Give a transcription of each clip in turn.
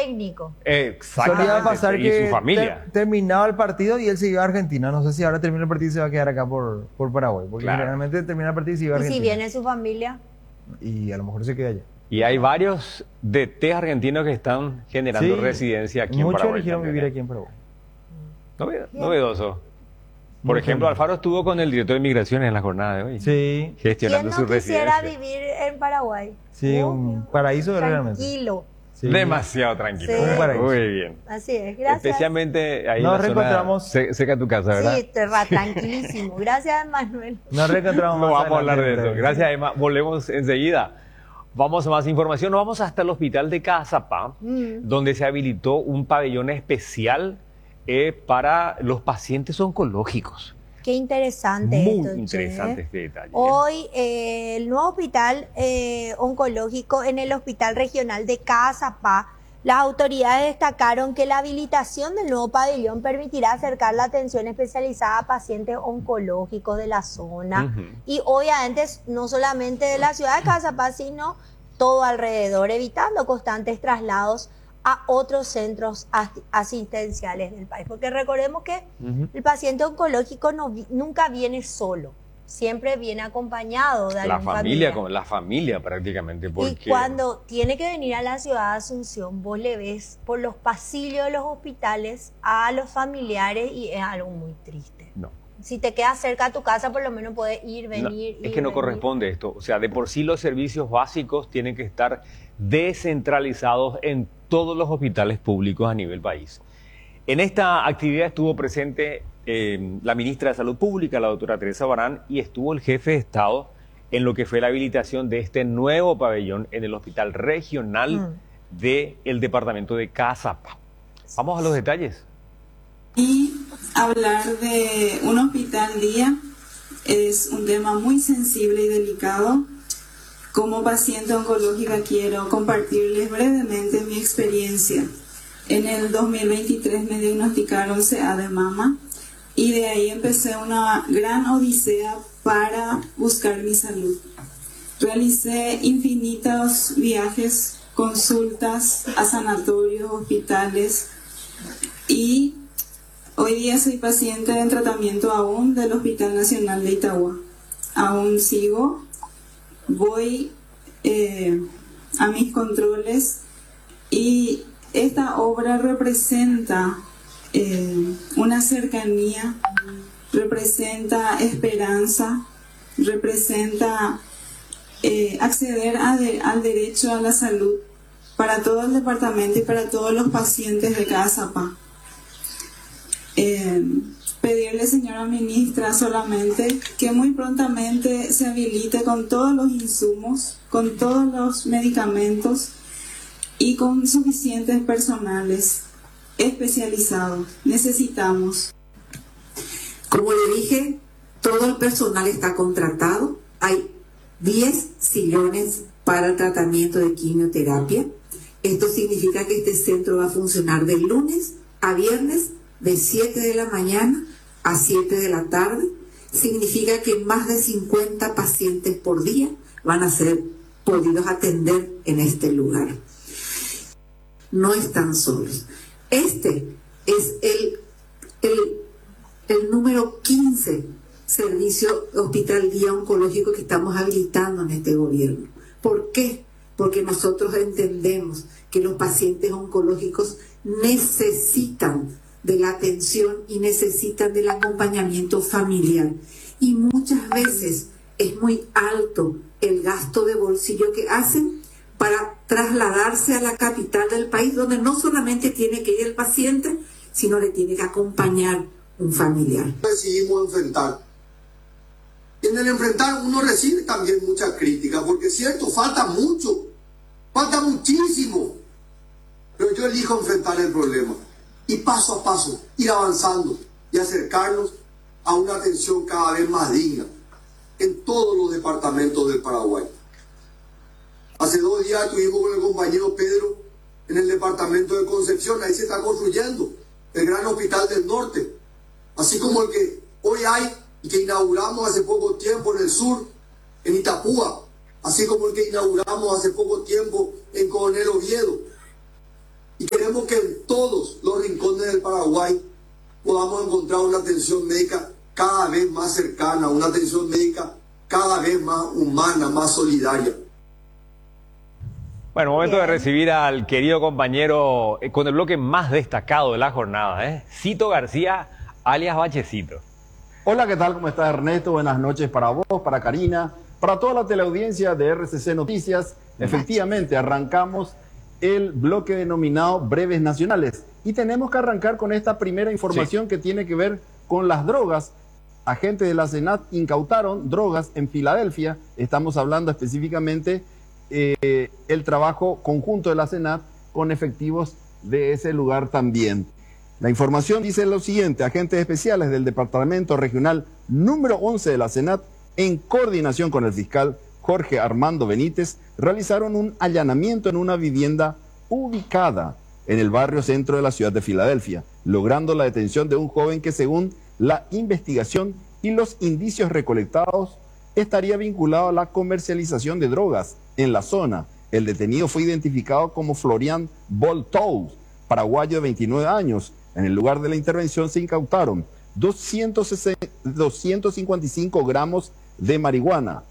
técnico. Exactamente. Solía pasar y que su familia. terminaba el partido y él se iba a Argentina. No sé si ahora termina el partido y se va a quedar acá por Paraguay. Porque Claro. generalmente termina el partido y se iba a Y si Argentina. viene su familia, Y a lo mejor se queda allá. Y hay varios DT argentinos que están generando Sí, residencia aquí en muchos Paraguay. eligieron también, vivir ¿eh? aquí en Paraguay. Novedoso. Por Muy ejemplo, feliz. Alfaro estuvo con el director de Migraciones en la jornada de hoy. Sí, Gestionando ¿quién no su quisiera residencia. vivir en Paraguay? sí, un paraíso realmente. Tranquilo. Sí. Demasiado tranquilo. Sí. Un paraíso. Muy bien. Así es, gracias. Especialmente ahí Nos en la zona reencontramos. cerca de tu casa, ¿verdad? Sí, tranquilísimo. Gracias, Manuel. Nos reencontramos No más vamos a hablar de adelante. eso. Gracias, Emma. Volvemos enseguida. Vamos a más información. Nos vamos hasta el hospital de Cazapá, donde se habilitó un pabellón especial para los pacientes oncológicos. Qué interesante Muy esto, interesante che. este detalle. Hoy el nuevo hospital oncológico en el Hospital Regional de Cazapá, las autoridades destacaron que la habilitación del nuevo pabellón permitirá acercar la atención especializada a pacientes oncológicos de la zona y obviamente no solamente de la ciudad de Cazapá, sino todo alrededor, evitando constantes traslados a otros centros asistenciales del país. Porque recordemos que el paciente oncológico nunca viene solo, siempre viene acompañado de algún familiar. La familia prácticamente. Porque... Y cuando tiene que venir a la ciudad de Asunción, vos le ves por los pasillos de los hospitales a los familiares y es algo muy triste. No. Si te quedas cerca de tu casa, por lo menos puedes ir, venir. Es que no corresponde esto. O sea, de por sí los servicios básicos tienen que estar descentralizados en todos los hospitales públicos a nivel país. En esta actividad estuvo presente la ministra de Salud Pública, la doctora Teresa Barán, y estuvo el jefe de Estado en lo que fue la habilitación de este nuevo pabellón en el Hospital Regional del departamento de Cazapá. Vamos a los detalles. Y hablar de un hospital día es un tema muy sensible y delicado. Como paciente oncológica quiero compartirles brevemente mi experiencia. En el 2023 me diagnosticaron CA de mama y de ahí empecé una gran odisea para buscar mi salud. Realicé infinitos viajes, consultas a sanatorios, hospitales y hoy día soy paciente en tratamiento aún del Hospital Nacional de Itagua. Aún sigo, voy a mis controles y esta obra representa una cercanía, representa esperanza, representa acceder al derecho a la salud para todo el departamento y para todos los pacientes de Cazapá. Pedirle, señora ministra, solamente que muy prontamente se habilite con todos los insumos, con todos los medicamentos y con suficientes personales especializados. Necesitamos. Como le dije, todo el personal está contratado. Hay 10 sillones para el tratamiento de quimioterapia. Esto significa que este centro va a funcionar de lunes a viernes de 7 de la mañana a 7 de la tarde. Significa que más de 50 pacientes por día van a ser podidos atender en este lugar. No están solos. Este es el número 15 servicio hospital día oncológico que estamos habilitando en este gobierno. ¿Por qué? Porque nosotros entendemos que los pacientes oncológicos necesitan de la atención y necesitan del acompañamiento familiar. Y muchas veces es muy alto el gasto de bolsillo que hacen para trasladarse a la capital del país, donde no solamente tiene que ir el paciente, sino le tiene que acompañar un familiar. Decidimos enfrentar. Y en el enfrentar uno recibe también mucha crítica, porque es cierto, falta mucho, falta muchísimo. Pero yo elijo enfrentar el problema y paso a paso ir avanzando y acercarnos a una atención cada vez más digna en todos los departamentos del Paraguay. Hace 2 días estuvimos con el compañero Pedro en el departamento de Concepción. Ahí se está construyendo el gran hospital del norte, así como el que hoy hay y que inauguramos hace poco tiempo en el sur, en Itapúa, así como el que inauguramos hace poco tiempo en Coronel Oviedo. Y queremos queremos que en todos los rincones del Paraguay podamos encontrar una atención médica cada vez más cercana, una atención médica cada vez más humana, más solidaria. Bueno, momento de recibir al querido compañero con el bloque más destacado de la jornada, Cito García, alias Bachecito. Hola, ¿qué tal? ¿Cómo está Ernesto? Buenas noches para vos, para Karina, para toda la teleaudiencia de RCC Noticias. Efectivamente, arrancamos el bloque denominado Breves Nacionales y tenemos que arrancar con esta primera información que tiene que ver con las drogas. Agentes de la SENAT incautaron drogas en Filadelfia. Estamos hablando específicamente el trabajo conjunto de la SENAT con efectivos de ese lugar también. La información dice lo siguiente: agentes especiales del Departamento Regional número 11 de la SENAT, en coordinación con el fiscal Jorge Armando Benítez, realizaron un allanamiento en una vivienda ubicada en el barrio centro de la ciudad de Filadelfia, logrando la detención de un joven que, según la investigación y los indicios recolectados, estaría vinculado a la comercialización de drogas en la zona. El detenido fue identificado como Florian Boltous, paraguayo de 29 años. En el lugar de la intervención se incautaron 255 gramos de marihuana,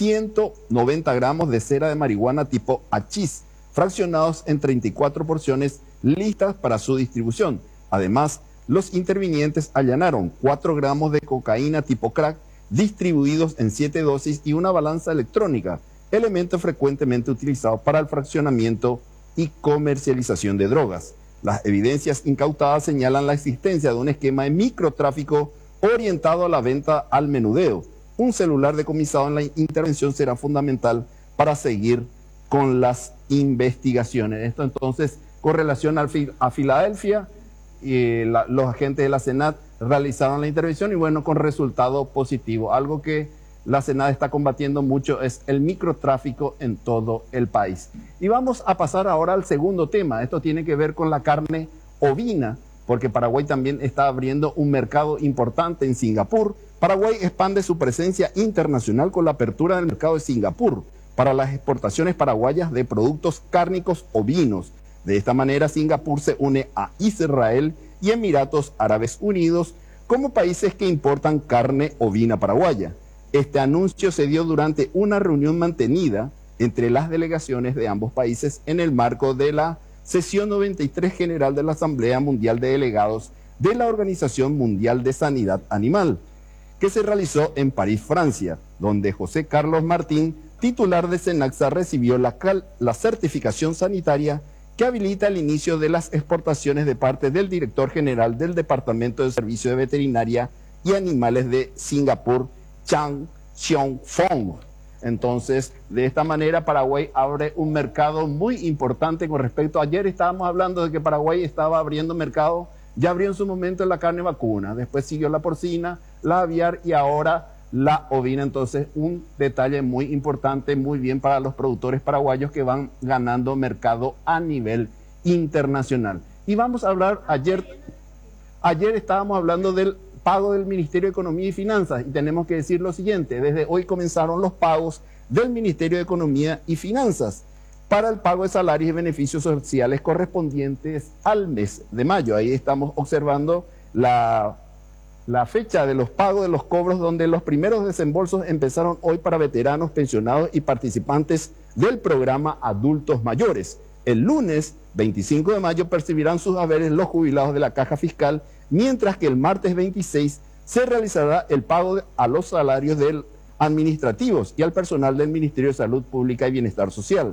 190 gramos de cera de marihuana tipo hachís, fraccionados en 34 porciones listas para su distribución. Además, los intervinientes allanaron 4 gramos de cocaína tipo crack, distribuidos en 7 dosis, y una balanza electrónica, elemento frecuentemente utilizado para el fraccionamiento y comercialización de drogas. Las evidencias incautadas señalan la existencia de un esquema de microtráfico orientado a la venta al menudeo. Un celular decomisado en la intervención será fundamental para seguir con las investigaciones. Esto entonces con relación a Filadelfia, los agentes de la SENAT realizaron la intervención y bueno, con resultado positivo. Algo que la SENAT está combatiendo mucho es el microtráfico en todo el país. Y vamos a pasar ahora al segundo tema. Esto tiene que ver con la carne ovina, porque Paraguay también está abriendo un mercado importante en Singapur. Paraguay expande su presencia internacional con la apertura del mercado de Singapur para las exportaciones paraguayas de productos cárnicos ovinos. De esta manera, Singapur se une a Israel y Emiratos Árabes Unidos como países que importan carne ovina paraguaya. Este anuncio se dio durante una reunión mantenida entre las delegaciones de ambos países en el marco de la sesión 93 general de la Asamblea Mundial de Delegados de la Organización Mundial de Sanidad Animal, que se realizó en París, Francia, donde José Carlos Martín, titular de SENACSA, recibió la certificación sanitaria que habilita el inicio de las exportaciones de parte del director general del Departamento de Servicio de Veterinaria y Animales de Singapur, Chang Xiong Fong. Entonces, de esta manera, Paraguay abre un mercado muy importante con respecto a ayer. Estábamos hablando de que Paraguay estaba abriendo mercado, ya abrió en su momento la carne vacuna, después siguió la porcina, la aviar y ahora la ovina. Entonces, un detalle muy importante, muy bien para los productores paraguayos que van ganando mercado a nivel internacional. Y vamos a hablar, ayer estábamos hablando del pago del Ministerio de Economía y Finanzas y tenemos que decir lo siguiente: desde hoy comenzaron los pagos del Ministerio de Economía y Finanzas para el pago de salarios y beneficios sociales correspondientes al mes de mayo. Ahí estamos observando la fecha de los pagos de los cobros, donde los primeros desembolsos empezaron hoy para veteranos, pensionados y participantes del programa Adultos Mayores. El lunes 25 de mayo percibirán sus haberes los jubilados de la Caja Fiscal, mientras que el martes 26 se realizará el pago a los salarios administrativos y al personal del Ministerio de Salud Pública y Bienestar Social.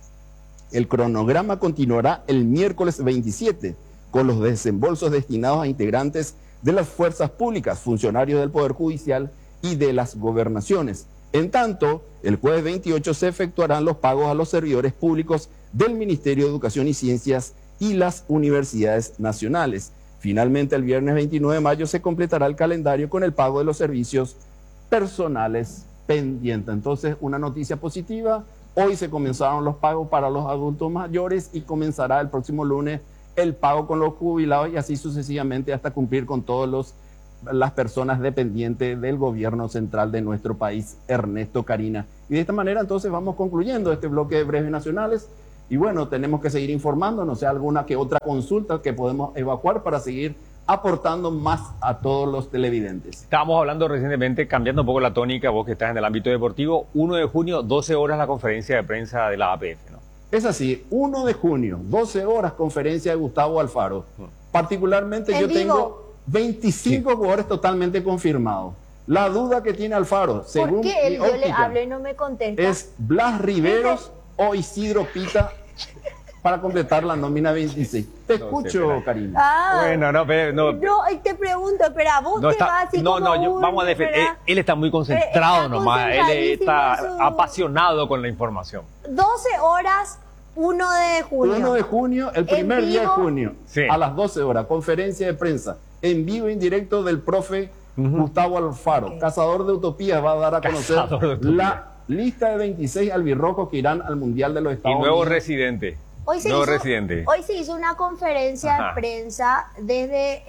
El cronograma continuará el miércoles 27 con los desembolsos destinados a integrantes de las fuerzas públicas, funcionarios del Poder Judicial y de las gobernaciones. En tanto, el jueves 28 se efectuarán los pagos a los servidores públicos del Ministerio de Educación y Ciencias y las universidades nacionales. Finalmente, el viernes 29 de mayo se completará el calendario con el pago de los servicios personales pendientes. Entonces, una noticia positiva: hoy se comenzaron los pagos para los adultos mayores y comenzará el próximo lunes el pago con los jubilados y así sucesivamente hasta cumplir con todas las personas dependientes del gobierno central de nuestro país, Ernesto, Karina. Y de esta manera entonces vamos concluyendo este bloque de breves nacionales. Y bueno, tenemos que seguir informando, no sé, alguna que otra consulta que podemos evacuar para seguir aportando más a todos los televidentes. Estábamos hablando recientemente, cambiando un poco la tónica, vos que estás en el ámbito deportivo, 1 de junio, 12 horas la conferencia de prensa de la APF, ¿no? Es así, 1 de junio, 12 horas, conferencia de Gustavo Alfaro. Particularmente En yo vivo. tengo 25 jugadores totalmente confirmados. La duda que tiene Alfaro, según ¿Por qué él, mi yo le óptica, hablo y no me contesta? es Blas Riveros o Isidro Pita para completar la nómina 26. Te escucho, espera. Karina. Ah, Bueno, no, pero no. no, te pregunto, pero a vos No, te está, va así no, como no, un, vamos a defender. ¿verdad? Él está muy concentrado Está nomás. Él está concentradísimo en su- apasionado con la información. 12 horas, 1 de junio. 1 de junio, el primer día de vivo. junio, Sí. a las 12 horas, conferencia de prensa, en vivo e indirecto del profe Gustavo Alfaro, cazador de utopías, va a dar a conocer Cazador de utopías. la lista de 26 albirrojos que irán al Mundial de los Y Estados nuevo Unidos. residente. Hoy Nuevo residente. hoy se hizo una conferencia Ajá. de prensa desde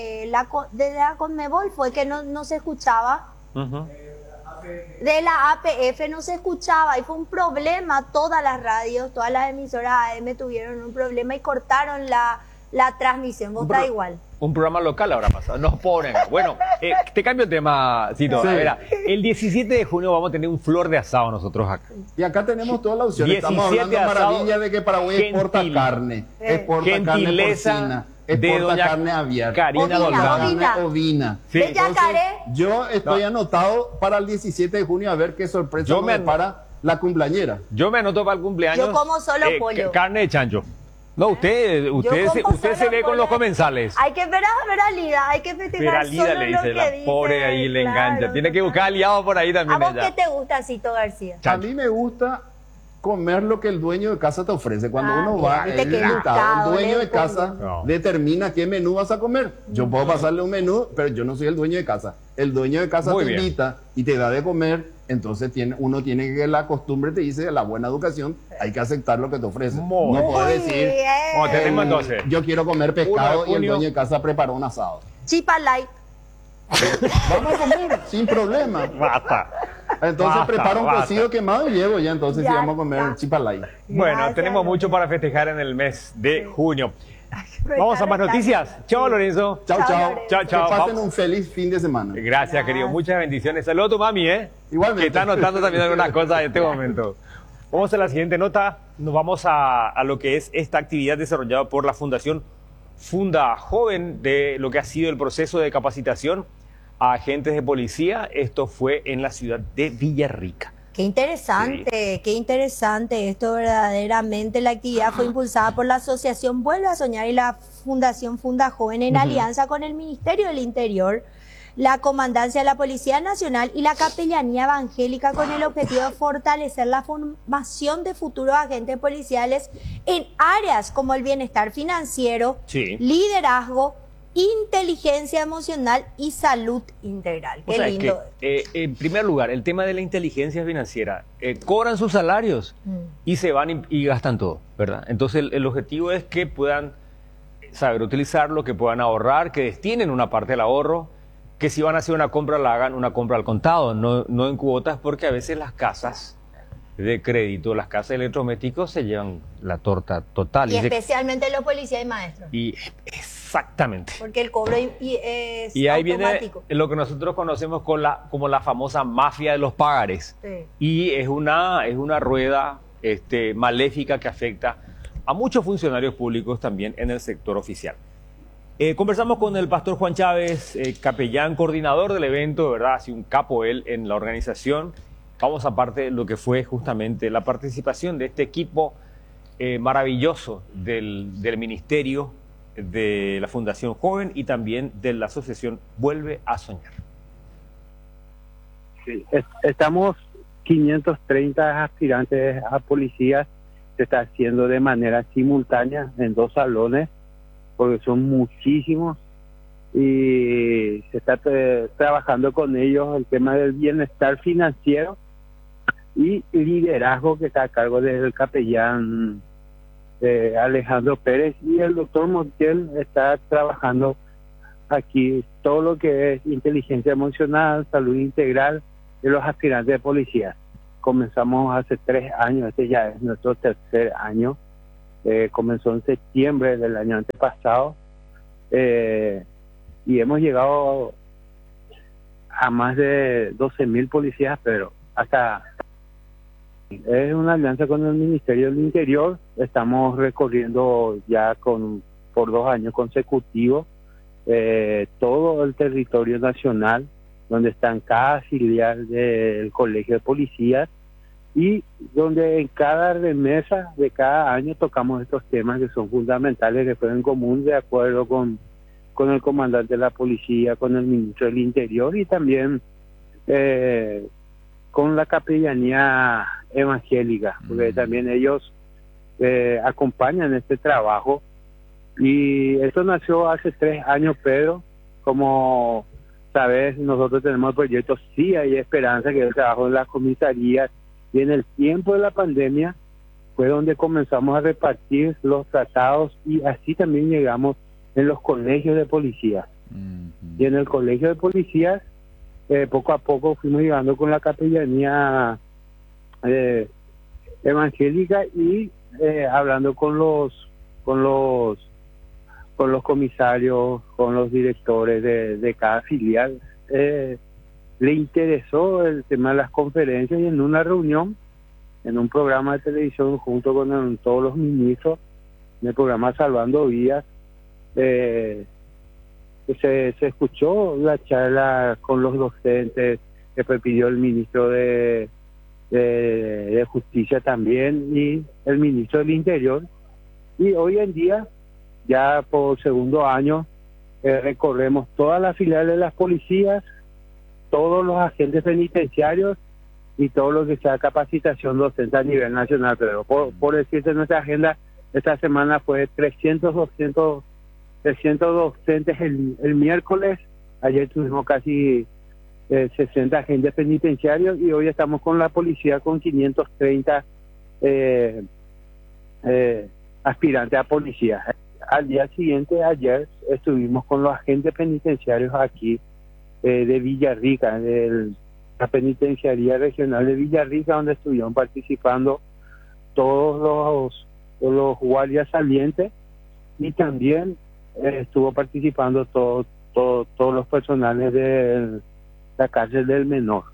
desde la Conmebol, fue que no se escuchaba. Ujú. De la APF no se escuchaba y fue un problema. Todas las radios, todas las emisoras AM tuvieron un problema y cortaron la transmisión. Vos está igual. Un programa local ahora pasado. Nos ponen. Bueno, te cambio el tema, Cito. Sí. A ver, el 17 de junio vamos a tener un flor de asado nosotros acá. Y acá tenemos toda la opción. Estamos 17 hablando asado, maravilla de que Paraguay exporta gentil. carne, exporta carne Gentileza porcina, de exporta doña carne aviar, Karina Ovina, Doldán. ovina. carne ovina. Sí. De yacaré. Yo estoy anotado para el 17 de junio a ver qué sorpresa Yo nos me depara la cumpleañera. Yo me anoto para el cumpleaños. Yo como solo pollo. Carne de chancho. No, usted como se solo ve con pollo. los comensales. Hay que ver a Veralida, hay que festejar Peralida solo le lo dice, que la dice, pobre ahí le claro. engancha. Tiene que buscar aliados por ahí ¿A también vos ella. qué te gusta, Cito García? A Chancho. mí me gusta comer lo que el dueño de casa te ofrece. Cuando Ah, uno mira, va, viste el qué invitado, educado, el dueño de le casa No. determina qué menú vas a comer. Yo puedo pasarle un menú, pero yo no soy el dueño de casa. El dueño de casa Muy te bien. invita y te da de comer. Entonces uno tiene que, la costumbre te dice, la buena educación, hay que aceptar lo que te ofrece. Muy No puedes Muy decir, bien. Bueno, tenemos entonces. yo quiero comer pescado 1 de y el junio. dueño de casa preparó un asado. Chipalay. Vamos a comer sin problema. Basta. Entonces Basta, prepara un basta. cocido quemado y llevo ya. Entonces Ya sí vamos a comer está. chipalay. Bueno, Gracias, tenemos mucho Lorenzo. para festejar en el mes de junio. Pero Vamos está a más retando. noticias. Chao, Lorenzo. Chao, Chao, chao. Lorenzo. Chao, chao. Que pasen Vamos. un feliz fin de semana. Gracias, querido. Muchas bendiciones. Saludos a tu mami, ¿eh? Igualmente. Que está anotando también algunas cosas en este momento. Vamos a la siguiente nota. Nos vamos a lo que es esta actividad desarrollada por la Fundación Funda Joven, de lo que ha sido el proceso de capacitación a agentes de policía. Esto fue en la ciudad de Villarrica. Qué interesante esto verdaderamente. La actividad fue impulsada por la Asociación Vuelve a Soñar y la Fundación Funda Joven en alianza con el Ministerio del Interior, la Comandancia de la Policía Nacional y la Capellanía Evangélica, con el objetivo de fortalecer la formación de futuros agentes policiales en áreas como el bienestar financiero, Sí. liderazgo, inteligencia emocional y salud integral. O Qué sea, lindo. que, en primer lugar, el tema de la inteligencia financiera. Cobran sus salarios y se van y gastan todo, ¿verdad? Entonces, el objetivo es que puedan saber utilizarlo, que puedan ahorrar, que destinen una parte del ahorro, que si van a hacer una compra, la hagan una compra al contado, no en cuotas, porque a veces las casas de crédito, las casas de electrodomésticos se llevan la torta total. Y se- especialmente los policías y maestros. y exactamente. Porque el cobro es Y ahí automático. viene lo que nosotros conocemos como la famosa mafia de los pagares. Sí. Y es una rueda maléfica que afecta a muchos funcionarios públicos también en el sector oficial. Conversamos con el pastor Juan Chávez, capellán, coordinador del evento, ¿verdad? Así un capo él en la organización. Vamos a parte de lo que fue justamente la participación de este equipo maravilloso del Ministerio, de la Fundación Joven y también de la Asociación Vuelve a Soñar. Sí, estamos 530 aspirantes a policías. Se está haciendo de manera simultánea en 2 salones, porque son muchísimos, y se está trabajando con ellos el tema del bienestar financiero y liderazgo, que está a cargo del capellán Alejandro Pérez, y el doctor Montiel está trabajando aquí todo lo que es inteligencia emocional, salud integral de los aspirantes de policía. Comenzamos hace 3 años, este ya es nuestro 3er año Comenzó en septiembre del año antepasado y hemos llegado a más de 12.000 policías, pero hasta es una alianza con el Ministerio del Interior. Estamos recorriendo ya por 2 años consecutivos todo el territorio nacional, donde están cada filial del Colegio de Policías y donde en cada remesa de cada año tocamos estos temas que son fundamentales, que fueron en común de acuerdo con el comandante de la policía, con el ministro del Interior y también con la capellanía evangélica, porque también ellos acompañan este trabajo. Y esto nació hace 3 años, Pedro. Como sabes, nosotros tenemos el proyecto Sí Hay Esperanza, que es el trabajo en las comisarías, y en el tiempo de la pandemia fue donde comenzamos a repartir los tratados y así también llegamos en los colegios de policías. Y en el colegio de policías poco a poco fuimos llegando con la capellanía evangélica y hablando con los comisarios, con los directores de cada filial. Le interesó el tema de las conferencias y en una reunión, en un programa de televisión junto con todos los ministros, en el programa Salvando Vidas, se escuchó la charla con los docentes que pidió el ministro de Justicia también y el ministro del Interior. Y hoy en día, ya por segundo año, recorremos todas las filiales de las policías, todos los agentes penitenciarios y todo lo que sea capacitación docente a nivel nacional. Pero por decirte, nuestra agenda esta semana fue 300 docentes el miércoles. Ayer tuvimos casi 60 agentes penitenciarios y hoy estamos con la policía con 530 aspirantes a policía. Al día siguiente, ayer, estuvimos con los agentes penitenciarios aquí de Villarrica, de la Penitenciaría Regional de Villarrica, donde estuvieron participando todos los guardias salientes y también estuvo participando todos los personales de la cárcel del menor.